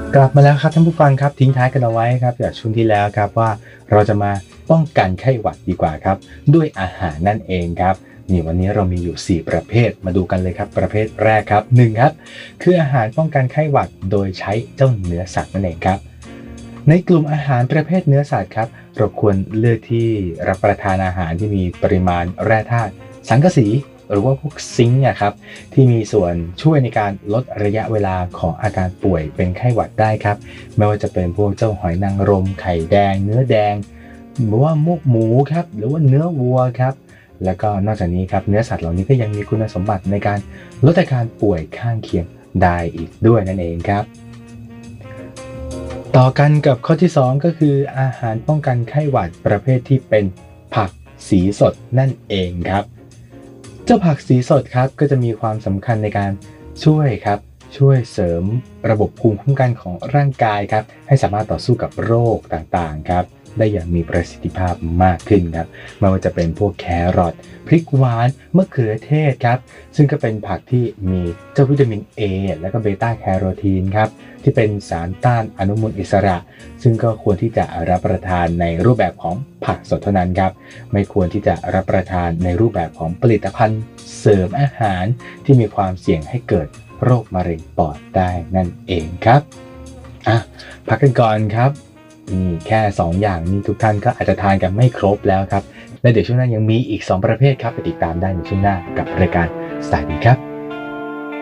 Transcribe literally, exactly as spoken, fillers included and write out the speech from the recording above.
กลับมาแล้วครับท่านผู้ฟังครับทิ้งท้ายกันเอาไว้ครับจากช่วงที่แล้วครับว่าเราจะมาป้องกันไข้หวัดดีกว่าครับด้วยอาหารนั่นเองครับนี่วันนี้เรามีอยู่สี่ประเภทมาดูกันเลยครับประเภทแรกครับหนึ่งครับคืออาหารป้องกันไข้หวัดโดยใช้เจ้าเนื้อสัตว์นั่นเองครับในกลุ่มอาหารประเภทเนื้อสัตว์ครับเราควรเลือกที่รับประทานอาหารที่มีปริมาณแร่ธาตุสังกะสีหรือว่าพวกซิงค์อะครับที่มีส่วนช่วยในการลดระยะเวลาของอาการป่วยเป็นไข้หวัดได้ครับไม่ว่าจะเป็นพวกเจ้าหอยนางรมไข่แดงเนื้อแดงหรือว่ามุกหมูครับหรือว่าเนื้อวัวครับแล้วก็นอกจากนี้ครับเนื้อสัตว์เหล่านี้ก็ยังมีคุณสมบัติในการลดอาการป่วยข้างเคียงได้อีกด้วยนั่นเองครับต่อกันกับข้อที่สองก็คืออาหารป้องกันไข้หวัดประเภทที่เป็นผักสีสดนั่นเองครับ เจ้าผักสีสดครับก็จะมีความสำคัญในการช่วยครับช่วยเสริมระบบภูมิคุ้มกันของร่างกายครับให้สามารถต่อสู้กับโรคต่างๆครับได้อย่างมีประสิทธิภาพมากขึ้นครับไม่ว่าจะเป็นพวกแครอทพริกหวานมะเขือเทศครับซึ่งก็เป็นผักที่มีเจ้าวิตามิน A และก็เบต้าแคโรทีนครับที่เป็นสารต้านอนุมูลอิสระซึ่งก็ควรที่จะรับประทานในรูปแบบของผักสดเท่านั้นครับไม่ควรที่จะรับประทานในรูปแบบของผลิตภัณฑ์เสริมอาหารที่มีความเสี่ยงให้เกิดโรคมะเร็งปอดได้นั่นเองครับอ่ะพักกันก่อนครับนี่แค่สองอย่างนี้ทุกท่านก็อาจจะทานกันไม่ครบแล้วครับและเดี๋ยวช่วงหน้ายังมีอีกสองประเภทครับไปติดตามได้ในช่วงหน้ากับรายการสายดีครับ